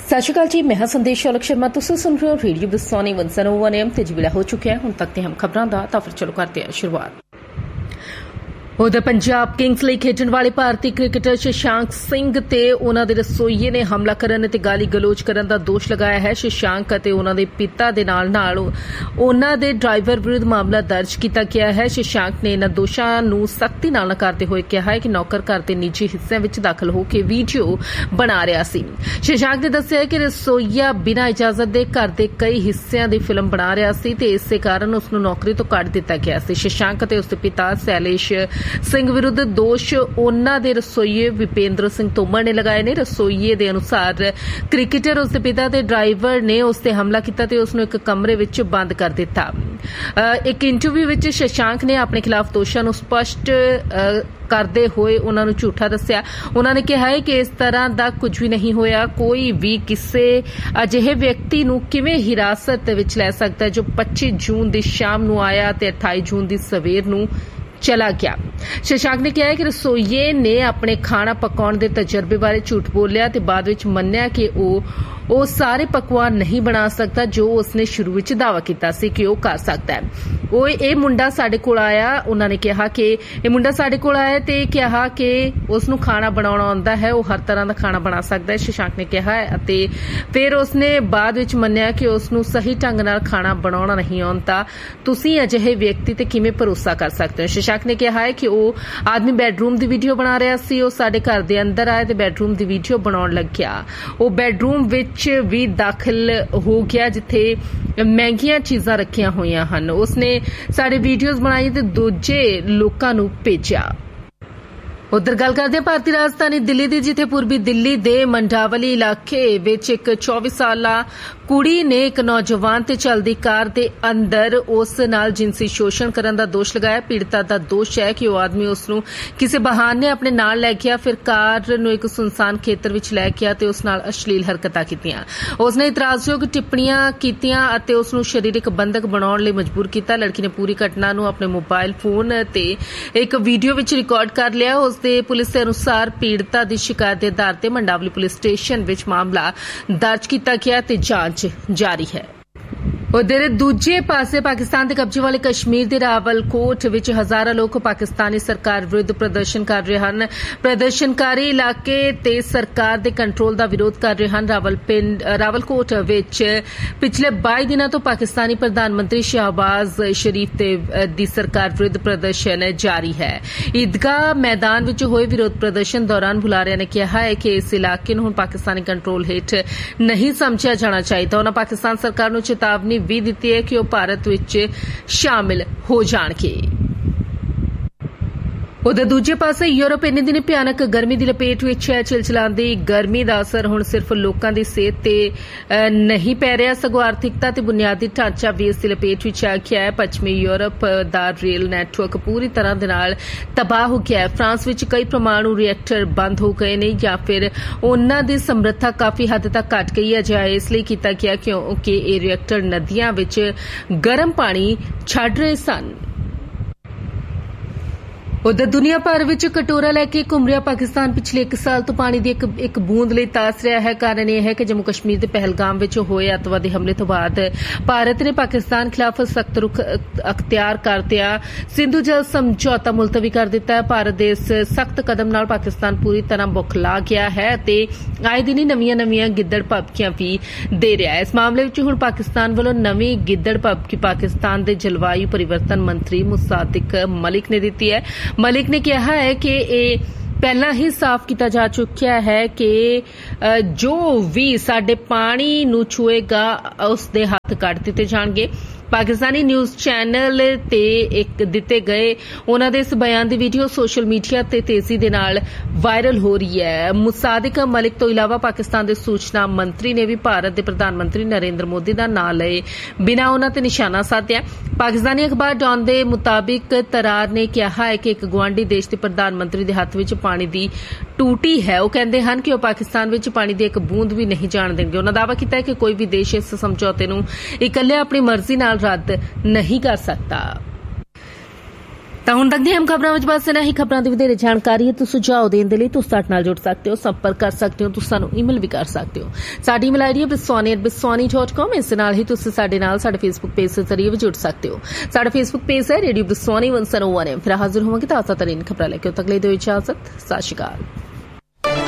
सत श्री अकाल जी, मैं संदेश शौलक शर्मा। तुसीं सुन रहे हो रेडियो विस्तानी 101 AM ते जिला हो चुका है हुण तक ते हम खबरां दा। तां फिर चलो करते हैं शुरुआत। उधर पंजाब किंग्स ਲਈ ਖੇਡਣ ਵਾਲੇ ਭਾਰਤੀ ਕ੍ਰਿਕਟਰ ਸ਼ਸ਼ਾਂਕ ਸਿੰਘ ਤੇ ਉਹਨਾਂ ਦੇ ਰਸੋਈਏ ਨੇ ਹਮਲਾ ਕਰਨ ਤੇ ਗਾਲੀ ਗਲੋਚ ਕਰਨ ਦਾ ਦੋਸ਼ ਲਗਾਇਆ ਹੈ। ਸ਼ਸ਼ਾਂਕ ਅਤੇ ਉਹਨਾਂ ਦੇ ਪਿਤਾ ਦੇ ਨਾਲ ਉਹਨਾਂ ਦੇ ਡਰਾਈਵਰ ਵਿਰੁੱਧ ਮਾਮਲਾ ਦਰਜ ਕੀਤਾ ਗਿਆ ਹੈ। ਸ਼ਸ਼ਾਂਕ ਨੇ ਇਹਨਾਂ ਦੋਸ਼ਾਂ ਨੂੰ ਸਖਤੀ ਨਾਲ ਨਕਾਰਦੇ ਹੋਏ ਕਿਹਾ ਹੈ ਕਿ ਨੌਕਰ ਘਰ ਦੇ ਨਿੱਜੀ ਹਿੱਸਿਆਂ ਵਿੱਚ ਦਾਖਲ ਹੋ ਕੇ ਵੀਡੀਓ ਬਣਾ ਰਿਹਾ ਸੀ। ਸ਼ਸ਼ਾਂਕ ਨੇ ਦੱਸਿਆ ਕਿ ਰਸੋਈਆ ਬਿਨਾਂ ਇਜਾਜ਼ਤ ਦੇ ਘਰ ਦੇ ਕਈ ਹਿੱਸਿਆਂ ਦੀ ਫਿਲਮ ਬਣਾ ਰਿਹਾ ਸੀ ਤੇ ਇਸੇ ਕਾਰਨ ਉਸ ਨੂੰ ਨੌਕਰੀ ਤੋਂ ਕੱਢ ਦਿੱਤਾ ਗਿਆ ਸੀ। ਸ਼ਸ਼ਾਂਕ ਅਤੇ ਉਸ ਦੇ ਪਿਤਾ ਸ਼ੈਲੇਸ਼ ਸਿੰਘ ਵਿਰੁੱਧ ਦੋਸ਼ ਉਹਨਾਂ ਦੇ ਰਸੋਈਏ ਵਿਪੇਂਦਰ ਸਿੰਘ ਤੋਮਰ ਨੇ ਲਗਾਏ ਨੇ। ਰਸੋਈਏ ਦੇ ਅਨੁਸਾਰ ਕ੍ਰਿਕਟਰ ਉਸ ਦੇ ਪਿਤਾ ਤੇ ਡਰਾਈਵਰ ਨੇ ਉਸ ਤੇ ਹਮਲਾ ਕੀਤਾ ਤੇ ਉਸ ਨੂੰ ਇੱਕ ਕਮਰੇ ਵਿੱਚ ਬੰਦ ਕਰ ਦਿੱਤਾ। ਇੱਕ ਇੰਟਰਵਿਊ ਵਿੱਚ ਸ਼ਸ਼ਾਂਕ ਨੇ ਆਪਣੇ ਖਿਲਾਫ ਦੋਸ਼ਾਂ ਨੂੰ ਸਪਸ਼ਟ ਕਰਦੇ ਹੋਏ ਉਹਨਾਂ ਨੂੰ ਝੂਠਾ ਦੱਸਿਆ। ਉਹਨਾਂ ਨੇ ਕਿਹਾ ਹੈ ਕਿ ਇਸ ਤਰ੍ਹਾਂ ਦਾ ਕੁਝ ਵੀ ਨਹੀਂ ਹੋਇਆ। ਕੋਈ ਵੀ ਕਿਸੇ ਅਜਿਹੇ ਵਿਅਕਤੀ ਨੂੰ ਕਿਵੇਂ ਹਿਰਾਸਤ ਵਿੱਚ ਲੈ ਸਕਦਾ ਹੈ ਜੋ 25 ਜੂਨ ਦੀ ਸ਼ਾਮ ਨੂੰ ਆਇਆ ਤੇ 28 ਜੂਨ ਦੀ ਸਵੇਰ ਨੂੰ ਚਲਾ ਗਿਆ। ਸ਼ਸ਼ਾਂਕ ਨੇ ਕਿਹਾ ਕਿ ਰਸੋਈਏ ਨੇ ਆਪਣੇ ਖਾਣਾ ਪਕਾਉਣ ਦੇ ਤਜਰਬੇ ਬਾਰੇ ਝੂਠ ਬੋਲਿਆ ਤੇ ਬਾਅਦ ਵਿੱਚ ਮੰਨਿਆ ਕਿ ਉਹ ਸਾਰੇ ਪਕਵਾਨ ਨਹੀਂ ਬਣਾ ਸਕਦਾ ਜੋ ਉਸਨੇ ਸ਼ੁਰੂ ਵਿੱਚ ਦਾਅਵਾ ਕੀਤਾ ਸੀ ਕਿ ਉਹ ਕਰ ਸਕਦਾ ਹੈ। ਇਹ ਮੁੰਡਾ ਸਾਡੇ ਕੋਲ ਆਇਆ, ਉਹਨਾਂ ਨੇ ਕਿਹਾ ਕਿ ਇਹ ਮੁੰਡਾ ਸਾਡੇ ਕੋਲ ਆਇਆ ਤੇ ਕਿਹਾ ਕਿ ਉਸ ਨੂੰ ਖਾਣਾ ਬਣਾਉਣਾ ਆਉਂਦਾ ਹੈ, ਉਹ ਹਰ ਤਰ੍ਹਾਂ ਦਾ ਖਾਣਾ ਬਣਾ ਸਕਦਾ ਹੈ, ਸ਼ਸ਼ਾਂਕ ਨੇ ਕਿਹਾ ਅਤੇ ਫਿਰ ਉਸਨੇ ਬਾਅਦ ਵਿੱਚ ਮੰਨਿਆ ਕਿ ਉਸ ਨੂੰ ਸਹੀ ਢੰਗ ਨਾਲ ਖਾਣਾ ਬਣਾਉਣਾ ਨਹੀਂ ਆਉਂਦਾ। ਤੁਸੀਂ ਅਜਿਹੇ ਵਿਅਕਤੀ ਤੇ ਕਿਵੇਂ ਭਰੋਸਾ ਕਰ ਸਕਦੇ ਹੋ? ਸ਼ਸ਼ਾਂਕ ਨੇ ਕਿਹਾ ਹੈ ਕਿ ਉਹ ਆਦਮੀ ਬੈਡਰੂਮ ਦੀ ਵੀਡੀਓ ਬਣਾ ਰਿਹਾ ਸੀ। ਉਹ ਸਾਡੇ ਘਰ ਦੇ ਅੰਦਰ ਆਇਆ ਤੇ ਬੈਡਰੂਮ ਦੀ ਵੀਡੀਓ ਬਣਾਉਣ ਲੱਗਿਆ। ਉਹ ਬੈਡਰੂਮ ਵਿੱਚ ਵੀ ਦਾਖਲ ਹੋ ਗਿਆ ਜਿੱਥੇ ਮਹਿੰਗੀਆਂ ਚੀਜ਼ਾਂ ਰੱਖੀਆਂ ਹੋਈਆਂ ਹਨ। ਉਸਨੇ ਸਾਡੇ ਵੀਡੀਓਜ਼ ਬਣਾਈ ਤੇ ਦੂਜੇ ਲੋਕਾਂ ਨੂੰ ਭੇਜਿਆ। ਉਧਰ ਗੱਲ ਕਰਦੇ ਹਾਂ ਭਾਰਤੀ ਰਾਜਧਾਨੀ ਦਿੱਲੀ ਦੀ, ਜਿੱਥੇ ਪੂਰਬੀ ਦਿੱਲੀ ਦੇ ਮੰਡਾਵਲੀ ਇਲਾਕੇ ਵਿੱਚ ਇੱਕ 24 ਸਾਲਾ ਕੁੜੀ ਨੇ ਇੱਕ ਨੌਜਵਾਨ ਤੇ ਚੱਲਦੀ ਕਾਰ ਦੇ ਅੰਦਰ ਉਸ ਨਾਲ ਜਿਨਸੀ ਸ਼ੋਸ਼ਣ ਕਰਨ ਦਾ ਦੋਸ਼ ਲਗਾਇਆ। ਪੀੜਤਾ ਦਾ ਦੋਸ਼ ਹੈ ਕਿ ਉਹ ਆਦਮੀ ਉਸ ਨੂੰ ਕਿਸੇ ਬਹਾਨੇ ਆਪਣੇ ਨਾਲ ਲੈ ਗਿਆ, ਫਿਰ ਕਾਰ ਨੂੰ ਇੱਕ ਸੁਨਸਾਨ ਖੇਤਰ ਵਿੱਚ ਲੈ ਗਿਆ ਤੇ ਉਸ ਨਾਲ ਅਸ਼ਲੀਲ ਹਰਕਤਾਂ ਕੀਤੀਆਂ। ਉਸ ਨੇ ਇਤਰਾਜ਼ਯੋਗ ਟਿੱਪਣੀਆਂ ਕੀਤੀਆਂ ਅਤੇ ਉਸ ਨੂੰ ਸਰੀਰਕ ਬੰਧਕ ਬਣਾਉਣ ਲਈ ਮਜਬੂਰ ਕੀਤਾ। ਲੜਕੀ ਨੇ ਪੂਰੀ ਘਟਨਾ ਨੂੰ ਆਪਣੇ ਮੋਬਾਈਲ ਫੋਨ ਤੇ ਇੱਕ ਵੀਡੀਓ ਵਿੱਚ ਰਿਕਾਰਡ ਕਰ ਲਿਆ। ਉਸ ਦੇ ਪੁਲਿਸ ਦੇ ਅਨੁਸਾਰ ਪੀੜਤਾ ਦੀ ਸ਼ਿਕਾਇਤ ਦੇ ਆਧਾਰ ਤੇ ਮੰਡਾਵਲੀ ਪੁਲਿਸ ਸਟੇਸ਼ਨ ਵਿੱਚ ਮਾਮਲਾ ਦਰਜ ਕੀਤਾ ਗਿਆ ਤੇ ਜਾਂਚ ਜਾਰੀ ਹੈ। ਉਧਰ ਦੂਜੇ ਪਾਸੇ ਪਾਕਿਸਤਾਨ ਦੇ ਕਬਜ਼ੇ ਵਾਲੇ ਕਸ਼ਮੀਰ ਦੇ ਰਾਵਲਕੋਟ ਵਿੱਚ ਹਜ਼ਾਰਾਂ ਲੋਕ ਪਾਕਿਸਤਾਨੀ ਸਰਕਾਰ ਵਿਰੁੱਧ ਪ੍ਰਦਰਸ਼ਨ ਕਰ ਰਹੇ ਹਨ। ਪ੍ਰਦਰਸ਼ਨਕਾਰੀ ਇਲਾਕੇ ਤੇ ਸਰਕਾਰ ਦੇ ਕੰਟਰੋਲ ਦਾ ਵਿਰੋਧ ਕਰ ਰਹੇ ਹਨ। ਰਾਵਲਕੋਟ ਵਿੱਚ ਪਿਛਲੇ 22 ਦਿਨਾਂ ਤੋਂ ਪਾਕਿਸਤਾਨੀ ਪ੍ਰਧਾਨ ਮੰਤਰੀ ਸ਼ਹਿਬਾਜ਼ ਸ਼ਰੀਫ ਦੀ ਸਰਕਾਰ ਵਿਰੁੱਧ ਪ੍ਰਦਰਸ਼ਨ ਜਾਰੀ ਹੈ। ਈਦਗਾਹ ਮੈਦਾਨ ਵਿੱਚ ਹੋਏ ਵਿਰੋਧ ਪ੍ਰਦਰਸ਼ਨ ਦੌਰਾਨ ਬੁਲਾਰਿਆਂ ਨੇ ਕਿਹਾ ਹੈ ਕਿ ਇਸ ਇਲਾਕੇ ਨੂੰ ਹੁਣ ਪਾਕਿਸਤਾਨੀ ਕੰਟਰੋਲ ਹੇਠ ਨਹੀਂ ਸਮਝਿਆ ਜਾਣਾ ਚਾਹੀਦਾ। ਉਹਨਾਂ ਪਾਕਿਸਤਾਨ ਸਰਕਾਰ ਨੂੰ ਚੇਤਾਵਨੀ ਵੀ ਦਿੱਤੀ ਹੈ ਕਿ ਉਹ ਭਾਰਤ ਵਿੱਚ ਸ਼ਾਮਿਲ ਹੋ ਜਾਣਗੇ। ਉਧਰ ਦੂਜੇ ਪਾਸੇ ਯੂਰਪ ਇੰਨੇ ਦਿਨ ਭਿਆਨਕ ਗਰਮੀ ਦੀ ਲਪੇਟ ਵਿੱਚ ਹੈ। ਚਿਲਚਿਲਾਉਂਦੀ ਗਰਮੀ ਦਾ ਅਸਰ ਹੁਣ ਸਿਰਫ ਲੋਕਾਂ ਦੀ ਸਿਹਤ ਤੇ ਨਹੀਂ ਪੈ ਰਿਹਾ, ਸਗੋਂ ਆਰਥਿਕਤਾ ਤੇ ਬੁਨਿਆਦੀ ਢਾਂਚਾ ਵੀ ਇਸ ਦੀ ਲਪੇਟ ਵਿੱਚ ਆ ਗਿਆ ਹੈ। ਪੱਛਮੀ ਯੂਰਪ ਦਾ ਰੇਲ ਨੈਟਵਰਕ ਪੂਰੀ ਤਰ੍ਹਾਂ ਦੇ ਨਾਲ ਤਬਾਹ ਹੋ ਗਿਆ ਹੈ। ਫਰਾਂਸ ਵਿੱਚ ਕਈ ਪਰਮਾਣੂ ਰਿਐਕਟਰ ਬੰਦ ਹੋ ਗਏ ਨੇ ਜਾਂ ਫਿਰ ਉਹਨਾਂ ਦੀ ਸਮਰੱਥਾ ਕਾਫੀ ਹੱਦ ਤੱਕ ਘਟ ਗਈ ਹੈ। ਅਜਿਹਾ ਇਸ ਲਈ ਕੀਤਾ ਗਿਆ ਕਿਉਂਕਿ ਇਹ ਰਿਐਕਟਰ ਨਦੀਆਂ ਵਿੱਚ ਗਰਮ ਪਾਣੀ ਛੱਡ ਰਹੇ ਸਨ। ਉਧਰ ਦੁਨੀਆ ਭਰ ਵਿੱਚ ਕਟੋਰਾ ਲੈ ਕੇ ਘੁੰਮ ਰਿਹਾ ਪਾਕਿਸਤਾਨ ਪਿਛਲੇ 1 ਸਾਲ ਤੋਂ ਪਾਣੀ ਦੀ ਇੱਕ ਬੂੰਦ ਲਈ ਤਰਸ ਰਿਹਾ ਹੈ। ਕਾਰਨ ਇਹ ਹੈ ਕਿ ਜੰਮੂ ਕਸ਼ਮੀਰ ਦੇ ਪਹਿਲਗਾਮ ਵਿੱਚ ਹੋਏ ਅੱਤਵਾਦੀ ਹਮਲੇ ਤੋਂ ਬਾਅਦ ਭਾਰਤ ਨੇ ਪਾਕਿਸਤਾਨ ਖਿਲਾਫ ਸਖਤ ਰੁਖ ਅਖਤਿਆਰ ਕਰਦਿਆਂ ਸਿੰਧੂ ਜਲ ਸਮਝੌਤਾ ਮੁਲਤਵੀ ਕਰ ਦਿੱਤਾ ਹੈ। ਭਾਰਤ ਦੇ ਇਸ ਸਖਤ ਕਦਮ ਨਾਲ ਪਾਕਿਸਤਾਨ ਪੂਰੀ ਤਰ੍ਹਾਂ ਬੁਖਲਾ ਗਿਆ ਹੈ ਤੇ ਆਏ ਦਿਨ ਹੀ ਨਵੀਆਂ ਗਿੱਦੜ ਭਬਕੀਆਂ ਵੀ ਦੇ ਰਿਹਾ ਹੈ। ਇਸ ਮਾਮਲੇ ਵਿੱਚ ਹੁਣ ਪਾਕਿਸਤਾਨ ਵੱਲੋਂ ਨਵੀਂ ਗਿੱਦੜ ਭਬਕੀ ਪਾਕਿਸਤਾਨ ਦੇ ਜਲਵਾਯੂ ਪਰਿਵਰਤਨ ਮੰਤਰੀ ਮੁਸਾਦਿਕ ਮਲਿਕ ਨੇ ਦਿੱਤੀ ਹੈ। ਮਲਿਕ ਨੇ ਕਿਹਾ ਹੈ ਕਿ ਇਹ ਪਹਿਲਾਂ ਹੀ ਸਾਫ਼ ਕੀਤਾ ਜਾ ਚੁੱਕਿਆ ਹੈ ਕਿ ਜੋ ਵੀ ਸਾਡੇ ਪਾਣੀ ਨੂੰ ਛੂਏਗਾ ਉਸ ਦੇ ਹੱਥ ਕੱਟ ਦਿੱਤੇ ਜਾਣਗੇ। ਪਾਕਿਸਤਾਨੀ ਨਿਊਜ਼ ਚੈਨਲ ਤੇ ਇੱਕ ਦਿੱਤੇ ਗਏ ਉਹਨਾਂ ਦੇ ਇਸ ਬਿਆਨ ਦੀ ਵੀਡੀਓ ਸੋਸ਼ਲ ਮੀਡੀਆ ਤੇ ਤੇਜ਼ੀ ਦੇ ਨਾਲ ਵਾਇਰਲ ਹੋ ਰਹੀ ਹੈ। ਮੁਸਾਦਿਕ ਮਲਿਕ ਤੋਂ ਇਲਾਵਾ ਪਾਕਿਸਤਾਨ ਦੇ ਸੂਚਨਾ ਮੰਤਰੀ ਨੇ ਵੀ ਭਾਰਤ ਦੇ ਪ੍ਰਧਾਨ ਮੰਤਰੀ ਨਰਿੰਦਰ ਮੋਦੀ ਦਾ ਨਾਂ ਲਏ ਬਿਨਾਂ ਉਹਨਾਂ ਤੇ ਨਿਸ਼ਾਨਾ ਸਾਧਿਆ। ਪਾਕਿਸਤਾਨੀ ਅਖਬਾਰ ਡੌਨ ਦੇ ਮੁਤਾਬਿਕ ਤਰਾਰ ਨੇ ਕਿਹਾ ਹੈ ਕਿ ਇੱਕ ਗੁਆਂਢੀ ਦੇਸ਼ ਦੇ ਪ੍ਰਧਾਨ ਮੰਤਰੀ ਦੇ ਹੱਥ ਵਿੱਚ ਪਾਣੀ ਦੀ ਟੂਟੀ ਹੈ। ਉਹ ਕਹਿੰਦੇ ਹਨ ਕਿ ਉਹ ਪਾਕਿਸਤਾਨ ਵਿੱਚ ਪਾਣੀ ਦੀ ਇੱਕ ਬੂੰਦ ਵੀ ਨਹੀਂ ਜਾਣ ਦੇਣਗੇ। ਉਹਨਾਂ ਦਾਅਵਾ ਕੀਤਾ ਹੈ ਕਿ ਕੋਈ ਵੀ ਦੇਸ਼ ਇਸ ਸਮਝੌਤੇ ਨੂੰ ਇਕੱਲੇ ਆਪਣੀ ਮਰਜ਼ੀ ਨਾਲ ਰੱਦ ਨਹੀਂ ਕਰ ਸਕਦਾ। ਤਾਂ ਹੁਣ ਤੱਕ ਦੀਆਂ ਅਹਿਮ ਖਬਰਾਂ ਵਿੱਚ ਬਸ ਇਨਾ ਹੀ। ਖਬਰਾਂ ਦੀ ਵਧੇਰੇ ਜਾਣਕਾਰੀ ਅਤੇ ਸੁਝਾਅ ਦੇਣ ਦੇ ਲਈ ਤੁਸੀਂ ਸਾਡੇ ਨਾਲ ਜੁੜ ਸਕਦੇ ਹੋ, ਸੰਪਰਕ ਕਰ ਸਕਦੇ ਹੋ, ਤੁਸੀਂ ਸਾਨੂੰ ਈਮੇਲ ਵੀ ਕਰ ਸਕਦੇ ਹੋ। ਸਾਡੀ ਈਮੇਲ ਆਈਡੀ ਹੈ biswani@biswani.com। ਇਸ ਨਾਲ ਹੀ ਤੁਸੀਂ ਸਾਡੇ ਨਾਲ ਸਾਡੇ ਫੇਸਬੁੱਕ ਪੇਜ ਦੇ ਜ਼ਰੀਏ ਵੀ ਜੁੜ ਸਕਦੇ ਹੋ। ਸਾਡਾ ਫੇਸਬੁੱਕ ਪੇਜ ਹੈ ਰੇਡੀਓ ਬਿਸਵਾਨੀ 101 FM। ਫਿਰ ਹਾਜ਼ਰ ਹੋਵਾਂਗੇ ਤਾਜ਼ਾ ਤਰੀਨ ਖਬਰਾਂ ਲੈ ਕੇ। ਉਦੋਂ ਤੱਕ ਲਈ ਦਿਓ ਇਜਾਜ਼ਤ। ਸਤਿ ਸ਼੍ਰੀ ਅਕਾਲ।